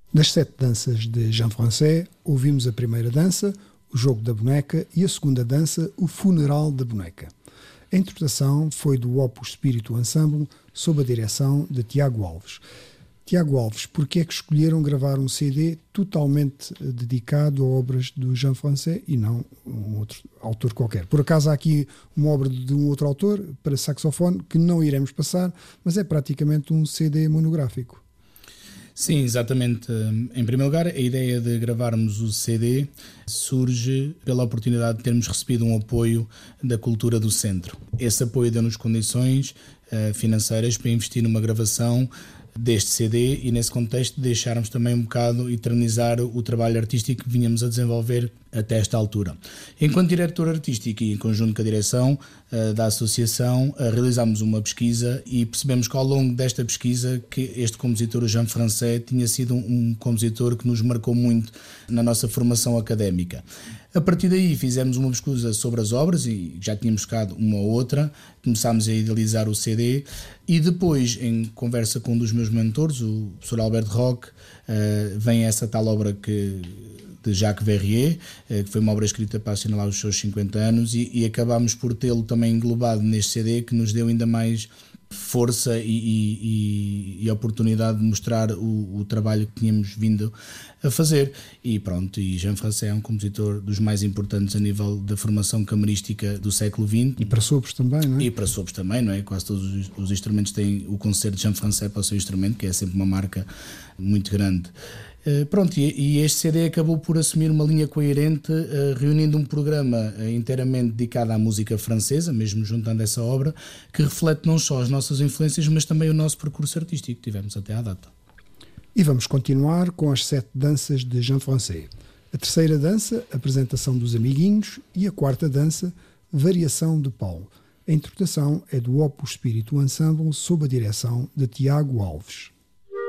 Das 7 danças de Jean Francais, ouvimos a primeira dança, o jogo da boneca, e a segunda dança, o funeral da boneca. A interpretação foi do Opus Spiritu Ensemble, sob a direção de Tiago Alves. Tiago Alves, porquê é que escolheram gravar um CD totalmente dedicado a obras do Jean Francais e não um outro autor qualquer? Por acaso há aqui uma obra de um outro autor para saxofone que não iremos passar, mas é praticamente um CD monográfico. Sim, exatamente. Em primeiro lugar, a ideia de gravarmos o CD surge pela oportunidade de termos recebido um apoio da cultura do centro. Esse apoio deu-nos condições financeiras para investir numa gravação deste CD e, nesse contexto, deixarmos também um bocado eternizar o trabalho artístico que vinhamos a desenvolver até esta altura. Enquanto diretor artístico e em conjunto com a direção da associação, realizámos uma pesquisa e percebemos que ao longo desta pesquisa que este compositor, o Jean Francais, tinha sido um compositor que nos marcou muito na nossa formação académica. A partir daí fizemos uma pesquisa sobre as obras e já tínhamos buscado uma ou outra, começámos a idealizar o CD e depois, em conversa com um dos meus mentores, o professor Alberto Roque, vem essa tal obra de Jacques Verrier, que foi uma obra escrita para assinalar os seus 50 anos e acabámos por tê-lo também englobado neste CD, que nos deu ainda mais força e oportunidade de mostrar o trabalho que tínhamos vindo a fazer. E pronto, e Jean Francais é um compositor dos mais importantes a nível da formação camarística do século XX. E para sopros também, não é? E para sopros também, não é? Quase todos os instrumentos têm o concerto de Jean Francais para o seu instrumento, que é sempre uma marca muito grande. Pronto, e este CD acabou por assumir uma linha coerente, reunindo um programa inteiramente dedicado à música francesa, mesmo juntando essa obra, que reflete não só as nossas influências, mas também o nosso percurso artístico que tivemos até à data. E vamos continuar com as 7 danças de Jean Francais. A terceira dança, Apresentação dos Amiguinhos, e a quarta dança, Variação de Paulo. A interpretação é do Opus Spiritu Ensemble, sob a direção de Tiago Alves.